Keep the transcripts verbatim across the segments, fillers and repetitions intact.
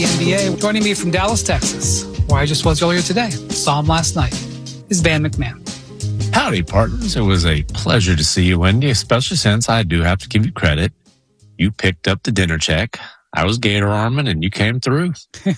the N B A. Joining me from Dallas, Texas, where I just was earlier today, saw him last night, is Van McMahon. Howdy, partners. It was a pleasure to see you, Wendy, especially since I do have to give you credit. You picked up the dinner check. I was gator arming, and you came through.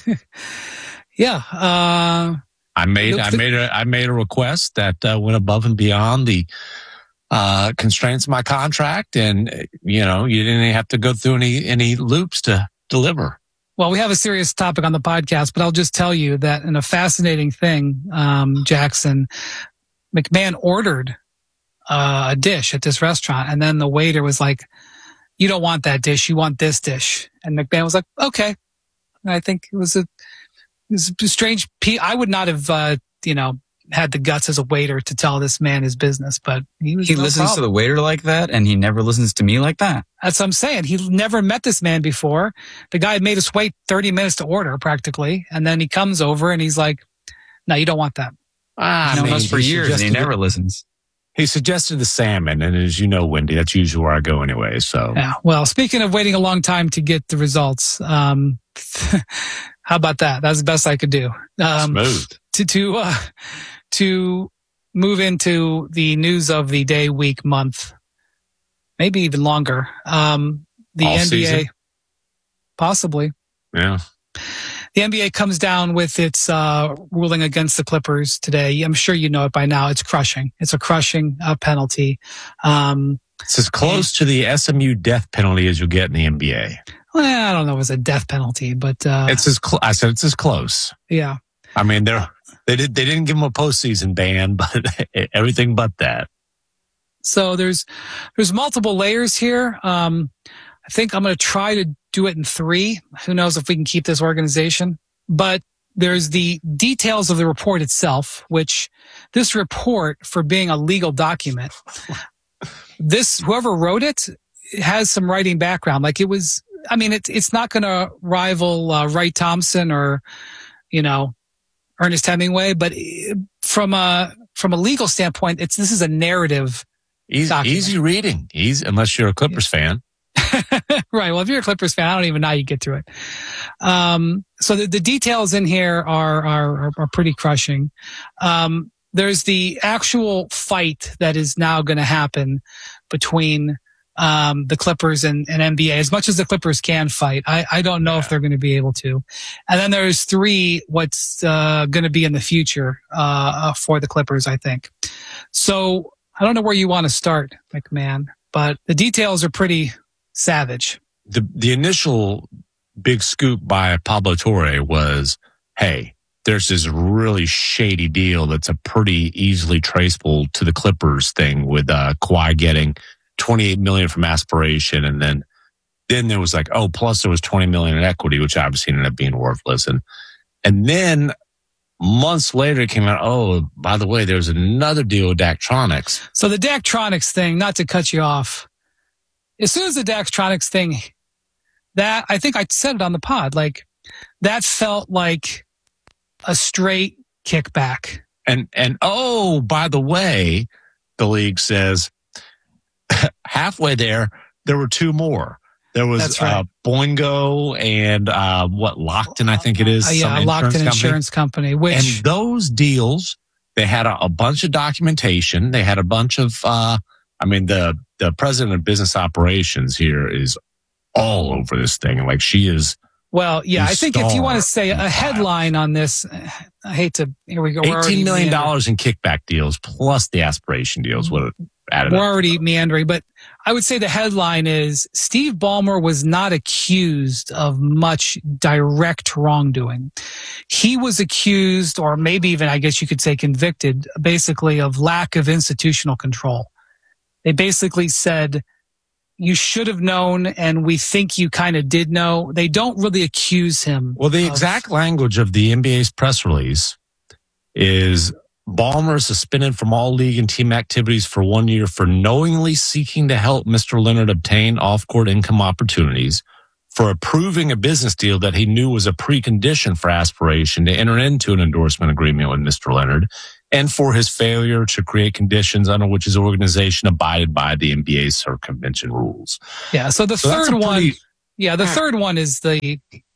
yeah. Uh, I made I made a I made a request that uh, went above and beyond the uh, constraints of my contract, and you know you didn't have to go through any any loops to deliver. Well, we have a serious topic on the podcast, but I'll just tell you that in a fascinating thing, um, Jackson, McMahon ordered uh, a dish at this restaurant, and then the waiter was like, "You don't want that dish. You want this dish." And McMahon was like, "Okay." And I think it was a, it was a strange. Pe- I would not have, uh, you know, had the guts as a waiter to tell this man his business, but he was he no listens problem. to the waiter like that, and he never listens to me like that. That's what I'm saying. He never met this man before. The guy made us wait thirty minutes to order, practically, and then he comes over and he's like, "No, you don't want that." Ah, known us for years, and he never listens. He suggested the salmon, and as you know, Wendy, that's usually where I go anyway. So, yeah. Well, speaking of waiting a long time to get the results, um, how about that? That's the best I could do. Um, Smooth. To to uh, to move into the news of the day, week, month, maybe even longer. Um, the All N B A, season? possibly. Yeah. The N B A comes down with its uh, ruling against the Clippers today. I'm sure you know it by now. It's crushing. It's a crushing uh, penalty. Um, it's as close and, to the S M U death penalty as you'll get in the N B A. Well, I don't know if it's a death penalty, but uh, it's as cl- I said it's as close. Yeah. I mean, they're they did they didn't give him a postseason ban, but everything but that. So there's there's multiple layers here. Um, I think I'm going to try to do it in three. Who knows if we can keep this organization? But there's the details of the report itself, which this report, for being a legal document, this whoever wrote it has some writing background. Like it was, I mean, it's it's not going to rival uh, Wright Thompson or, you know, Ernest Hemingway, but from a from a legal standpoint, it's this is a narrative. Easy, easy reading, easy unless you're a Clippers yeah. fan. Right. Well, if you're a Clippers fan, I don't even know how you get through it. Um, so the, the details in here are, are, are pretty crushing. Um, there's the actual fight that is now going to happen between, um, the Clippers and, and N B A. As much as the Clippers can fight, I, I don't know yeah. if they're going to be able to. And then there's three, what's, uh, going to be in the future, uh, for the Clippers, I think. So I don't know where you want to start, McMahon, but the details are pretty savage. The the initial big scoop by Pablo Torre was, hey, there's this really shady deal that's a pretty easily traceable to the Clippers thing with uh, Kawhi getting twenty-eight million dollars from aspiration, and then then there was like, oh, plus there was twenty million dollars in equity, which obviously ended up being worthless, and and then months later it came out, oh, by the way, there's another deal with Daktronics. So the Daktronics thing, not to cut you off. As soon as the Daktronics thing, that I think I said it on the pod, like that felt like a straight kickback. And and oh, by the way, the league says halfway there, there were two more. There was right. uh, Boingo and uh, what Lockton, I think it is. Uh, yeah, Lockton insurance Insurance Company. Which and those deals, they had a, a bunch of documentation. They had a bunch of. Uh, I mean, the the president of business operations here is all over this thing. Like she is. Well, yeah, I think if you want to say a headline on this, I hate to. Here we go. Eighteen million dollars in kickback deals plus the aspiration deals would have added. We're up. already meandering, but I would say the headline is Steve Ballmer was not accused of much direct wrongdoing. He was accused, or maybe even I guess you could say convicted, basically of lack of institutional control. They basically said, you should have known, and we think you kind of did know. They don't really accuse him. Well, the of, exact language of the N B A's press release is Ballmer suspended from all league and team activities for one year for knowingly seeking to help Mister Leonard obtain off-court income opportunities, for approving a business deal that he knew was a precondition for aspiration to enter into an endorsement agreement with Mister Leonard, and for his failure to create conditions under which his organization abided by the N B A's circumvention rules. Yeah, so the so third one, pretty, yeah, the third one is the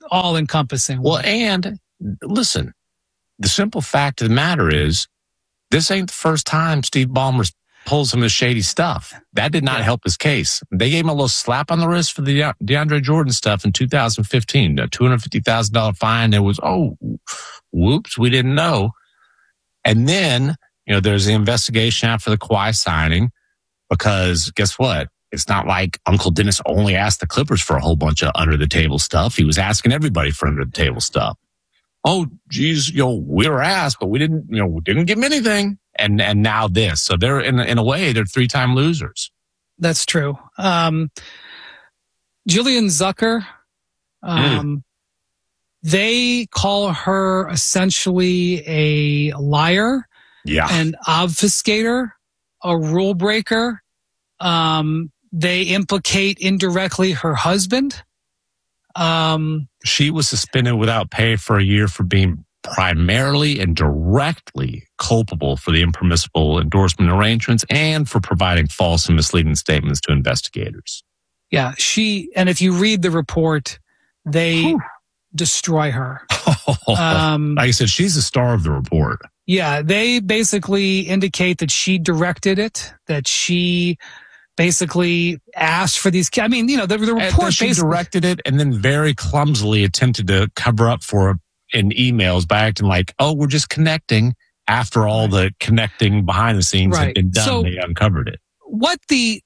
all encompassing. Well, and listen, the simple fact of the matter is, this ain't the first time Steve Ballmer pulls some of the shady stuff. That did not yeah. help his case. They gave him a little slap on the wrist for the DeAndre Jordan stuff in two thousand fifteen, a two hundred fifty thousand dollars fine. It was, oh, whoops, we didn't know. And then, you know, there's the investigation after the Kawhi signing, because guess what? It's not like Uncle Dennis only asked the Clippers for a whole bunch of under the table stuff. He was asking everybody for under the table stuff. Oh, geez, you know, we were asked, but we didn't, you know, we didn't give them anything. And and now this. So they're, in, in a way, they're three-time losers. That's true. Um, Jillian Zucker, um, mm. they call her essentially a liar, yeah, an obfuscator, a rule breaker. Um, they implicate indirectly her husband. Um, she was suspended without pay for a year for being primarily and directly culpable for the impermissible endorsement arrangements and for providing false and misleading statements to investigators. Yeah, she, and if you read the report, they Whew. destroy her. um, like I said, she's the star of the report. Yeah, they basically indicate that she directed it, that she basically asked for these. I mean, you know, the, the report she directed it and then very clumsily attempted to cover up for it in emails by acting like, oh, we're just connecting, after all right. the connecting behind the scenes right. had been done. So they uncovered it. What the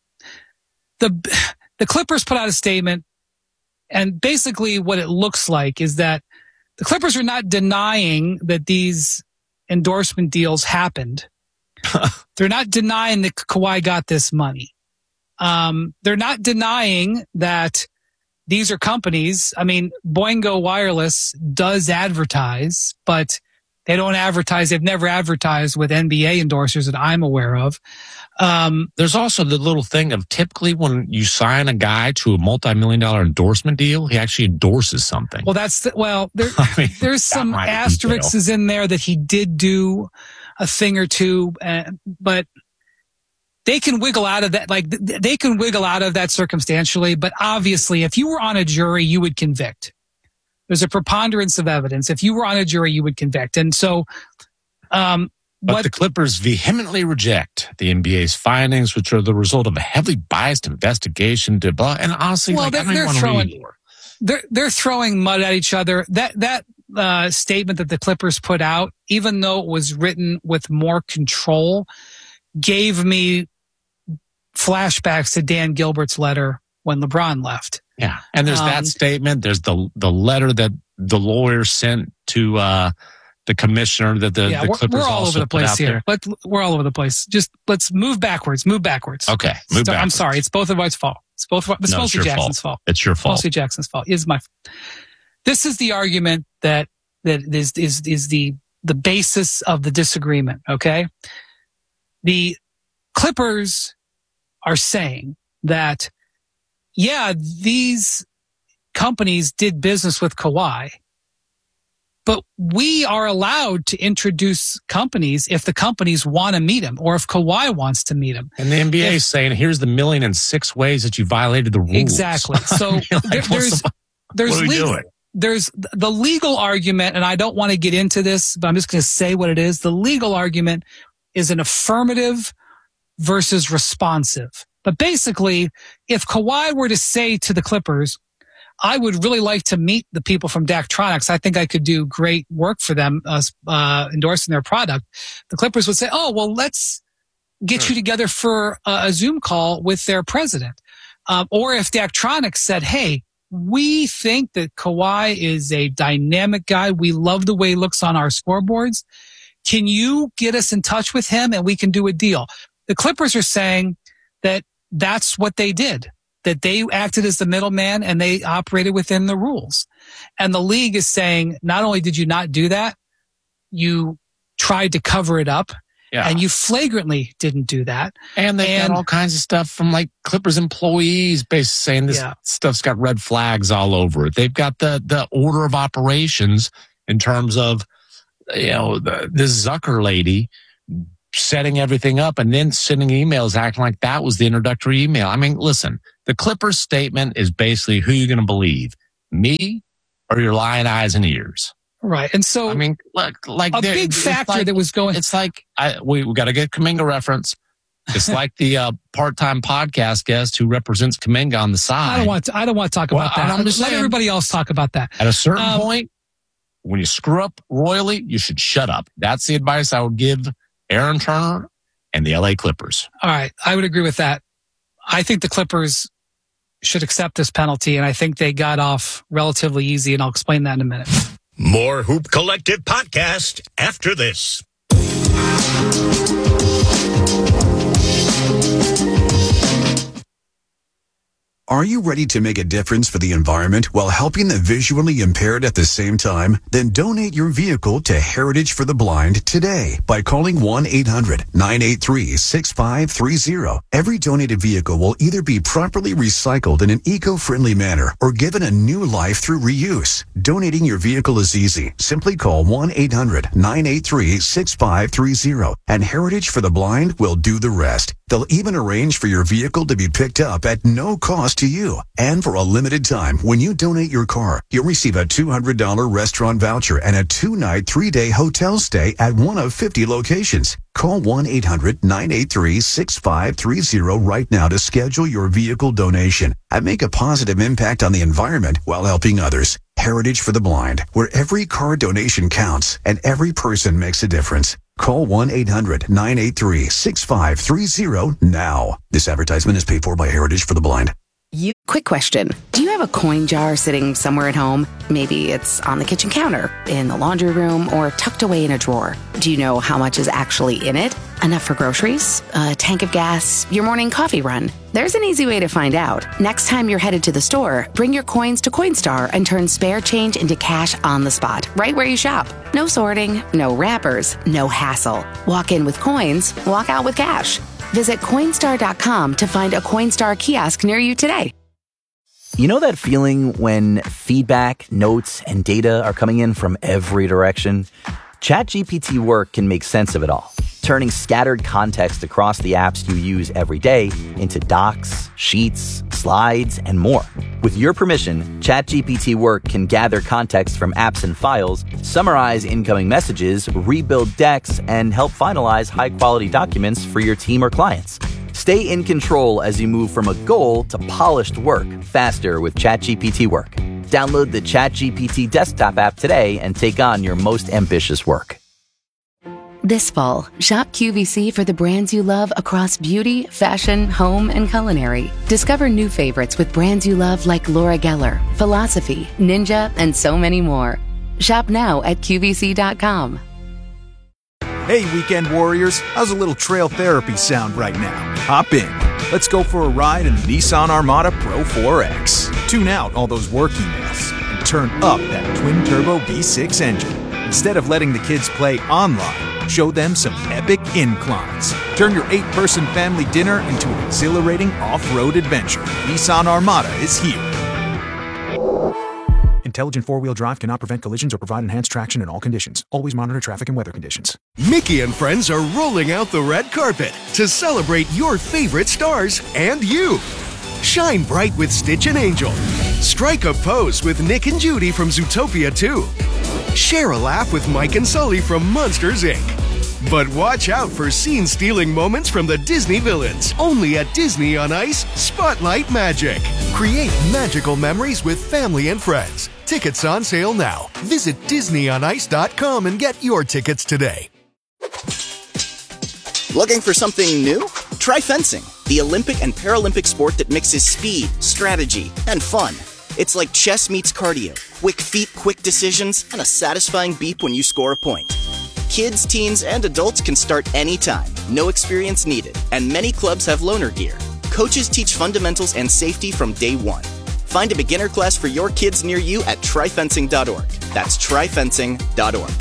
the the Clippers put out a statement, and basically what it looks like is that the Clippers are not denying that these endorsement deals happened. They're not denying that Kawhi got this money. Um, they're not denying that these are companies. I mean, Boingo Wireless does advertise, but they don't advertise. They've never advertised with N B A endorsers that I'm aware of. Um, There's also the little thing of typically when you sign a guy to a multi-million dollar endorsement deal, he actually endorses something. Well, that's the, well, there, I mean, there's some asterisks in there that he did do a thing or two, uh, but they can wiggle out of that. Like they can wiggle out of that circumstantially, but obviously if you were on a jury, you would convict. There's a preponderance of evidence. If you were on a jury, you would convict. And so, um, but what the Clippers vehemently reject the N B A's findings, which are the result of a heavily biased investigation. To blah, and honestly, well, like, they're, I don't they're want to throwing, read more. They're they're throwing mud at each other. That that uh, statement that the Clippers put out, even though it was written with more control, gave me flashbacks to Dan Gilbert's letter when LeBron left. Yeah, and there's um, that statement. There's the the letter that the lawyer sent to uh, the commissioner that the, yeah, the Clippers we're all also over the place here. Let, we're all over the place. Just let's move backwards. Move backwards. Okay, move Start, backwards. I'm sorry. It's both of our fault. It's both. Of, it's no, mostly it's Jackson's fault. fault. It's your fault. Mostly Jackson's fault. It's my. This is the argument that that is is is the the basis of the disagreement. Okay, the Clippers are saying that, yeah, these companies did business with Kawhi, but we are allowed to introduce companies if the companies want to meet him or if Kawhi wants to meet him. And the N B A if, is saying, here's the million and six ways that you violated the rules. Exactly. So like, there, there's, the, there's, what are we legal, doing? There's the legal argument, and I don't want to get into this, but I'm just going to say what it is. The legal argument is an affirmative versus responsive. But basically, if Kawhi were to say to the Clippers, I would really like to meet the people from Daktronics. I think I could do great work for them, uh, uh, endorsing their product. The Clippers would say, oh, well, let's get sure. you together for a, a Zoom call with their president. Um, or if Daktronics said, hey, we think that Kawhi is a dynamic guy. We love the way he looks on our scoreboards. Can you get us in touch with him and we can do a deal? The Clippers are saying that that's what they did, that they acted as the middleman and they operated within the rules. And the league is saying, not only did you not do that, you tried to cover it up. Yeah. And you flagrantly didn't do that. And they got all kinds of stuff from like Clippers employees basically saying this yeah. stuff's got red flags all over it. They've got the, the order of operations in terms of, you know, the, this Zucker lady setting everything up and then sending emails acting like that was the introductory email. I mean, listen, the Clippers statement is basically who you're going to believe, me or your lying eyes and ears. Right. And so, I mean, like, like a big factor like, that was going. It's like, I, we, we got to get Kuminga reference. It's like the uh, part-time podcast guest who represents Kuminga on the side. I don't want to, I don't want to talk well, about that. I'm just Let saying, everybody else talk about that. At a certain um, point, when you screw up royally, you should shut up. That's the advice I would give Aaron Turner and the L A Clippers. All right. I would agree with that. I think the Clippers should accept this penalty, and I think they got off relatively easy, and I'll explain that in a minute. More Hoop Collective podcast after this. Are you ready to make a difference for the environment while helping the visually impaired at the same time? Then donate your vehicle to Heritage for the Blind today by calling one eight hundred nine eight three six five three zero. Every donated vehicle will either be properly recycled in an eco-friendly manner or given a new life through reuse. Donating your vehicle is easy. Simply call one eight hundred nine eight three six five three zero and Heritage for the Blind will do the rest. They'll even arrange for your vehicle to be picked up at no cost to you. And for a limited time, when you donate your car, you'll receive a two hundred dollars restaurant voucher and a two-night, three-day hotel stay at one of fifty locations. Call one eight hundred nine eight three six five three zero right now to schedule your vehicle donation and make a positive impact on the environment while helping others. Heritage for the Blind, where every car donation counts and every person makes a difference. Call one eight hundred nine eight three six five three zero now. This advertisement is paid for by Heritage for the Blind. You, quick question. Do you have a coin jar sitting somewhere at home? Maybe it's on the kitchen counter, in the laundry room, or tucked away in a drawer. Do you know how much is actually in it? Enough for groceries? A tank of gas? Your morning coffee run? There's an easy way to find out. Next time you're headed to the store, bring your coins to Coinstar and turn spare change into cash on the spot, right where you shop. No sorting, no wrappers, no hassle. Walk in with coins, walk out with cash. Visit Coinstar dot com to find a Coinstar kiosk near you today. You know that feeling when feedback, notes, and data are coming in from every direction? ChatGPT Work can make sense of it all, turning scattered context across the apps you use every day into docs, sheets, slides, and more. With your permission, ChatGPT Work can gather context from apps and files, summarize incoming messages, rebuild decks, and help finalize high-quality documents for your team or clients. Stay in control as you move from a goal to polished work faster with ChatGPT Work. Download the ChatGPT desktop app today and take on your most ambitious work. This fall, shop Q V C for the brands you love across beauty, fashion, home, and culinary. Discover new favorites with brands you love like Laura Geller, Philosophy, Ninja, and so many more. Shop now at Q V C dot com. Hey, weekend warriors, how's a little trail therapy sound right now? Hop in. Let's go for a ride in the Nissan Armada Pro four X. Tune out all those work emails and turn up that twin-turbo V six engine. Instead of letting the kids play online, show them some epic inclines. Turn your eight-person family dinner into an exhilarating off-road adventure. Nissan Armada is here. Intelligent four-wheel drive cannot prevent collisions or provide enhanced traction in all conditions. Always monitor traffic and weather conditions. Mickey and friends are rolling out the red carpet to celebrate your favorite stars and you. Shine bright with Stitch and Angel. Strike a pose with Nick and Judy from Zootopia two. Share a laugh with Mike and Sully from Monsters, Incorporated. But watch out for scene-stealing moments from the Disney villains. Only at Disney on Ice, Spotlight Magic. Create magical memories with family and friends. Tickets on sale now. Visit Disney on Ice dot com and get your tickets today. Looking for something new? Try fencing, the Olympic and Paralympic sport that mixes speed, strategy, and fun. It's like chess meets cardio. Quick feet, quick decisions, and a satisfying beep when you score a point. Kids, teens, and adults can start anytime. No experience needed. And many clubs have loaner gear. Coaches teach fundamentals and safety from day one. Find a beginner class for your kids near you at try fencing dot org. That's try fencing dot org.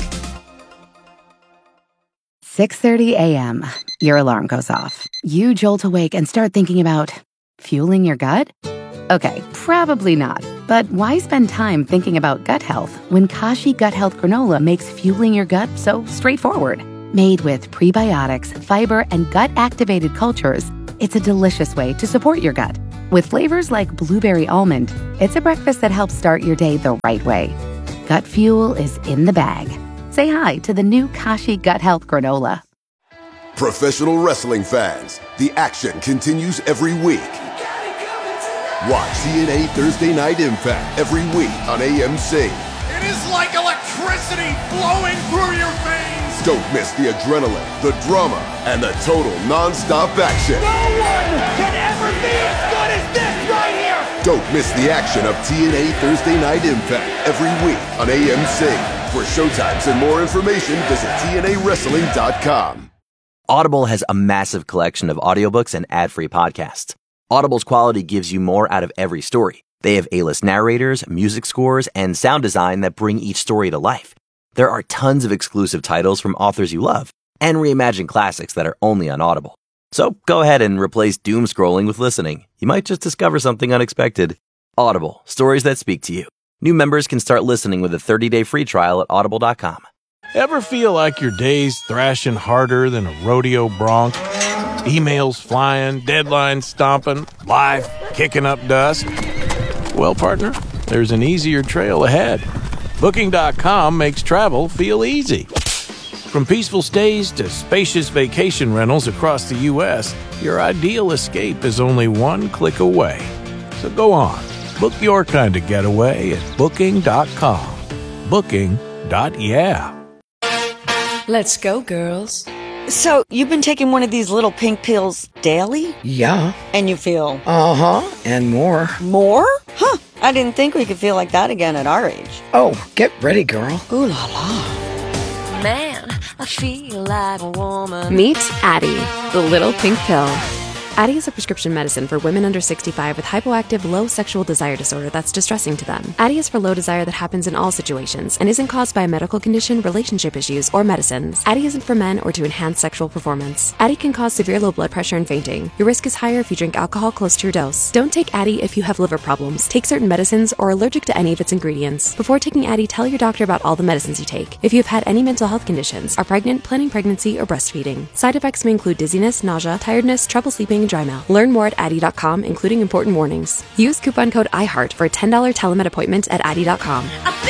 six thirty a.m. Your alarm goes off. You jolt awake and start thinking about fueling your gut? Okay, probably not. But why spend time thinking about gut health when Kashi Gut Health Granola makes fueling your gut so straightforward? Made with prebiotics, fiber, and gut-activated cultures, it's a delicious way to support your gut. With flavors like blueberry almond, it's a breakfast that helps start your day the right way. Gut Fuel is in the bag. Say hi to the new Kashi Gut Health Granola. Professional wrestling fans, the action continues every week. Watch T N A Thursday Night Impact every week on A M C. It is like electricity flowing through your veins. Don't miss the adrenaline, the drama, and the total non-stop action. No one can ever be as good as this right here. Don't miss the action of T N A Thursday Night Impact every week on A M C. For showtimes and more information, visit T N A wrestling dot com. Audible has a massive collection of audiobooks and ad-free podcasts. Audible's quality gives you more out of every story. They have A-list narrators, music scores, and sound design that bring each story to life. There are tons of exclusive titles from authors you love, and reimagined classics that are only on Audible. So go ahead and replace doom scrolling with listening. You might just discover something unexpected. Audible, stories that speak to you. New members can start listening with a thirty-day free trial at audible dot com. Ever feel like your day's thrashing harder than a rodeo bronc? Emails flying, deadlines stomping, life kicking up dust? Well, partner, there's an easier trail ahead. Booking dot com makes travel feel easy. From peaceful stays to spacious vacation rentals across the U S, your ideal escape is only one click away. So go on, book your kind of getaway at booking dot com. Booking. Yeah. Let's go, girls. So, you've been taking one of these little pink pills daily? Yeah. And you feel? Uh-huh, and more. More? Huh, I didn't think we could feel like that again at our age. Oh, get ready, girl. Ooh la la. Man, I feel like a woman. Meet Addyi, the little pink pill. Addyi is a prescription medicine for women under sixty-five with hypoactive low sexual desire disorder that's distressing to them. Addyi is for low desire that happens in all situations and isn't caused by a medical condition, relationship issues, or medicines. Addyi isn't for men or to enhance sexual performance. Addyi can cause severe low blood pressure and fainting. Your risk is higher if you drink alcohol close to your dose. Don't take Addyi if you have liver problems, take certain medicines, or are allergic to any of its ingredients. Before taking Addyi, tell your doctor about all the medicines you take. If you have had any mental health conditions, are pregnant, planning pregnancy, or breastfeeding. Side effects may include dizziness, nausea, tiredness, trouble sleeping, and dry mouth. Learn more at Addyi dot com, including important warnings. Use coupon code I heart for a ten dollars telemed appointment at Addyi dot com.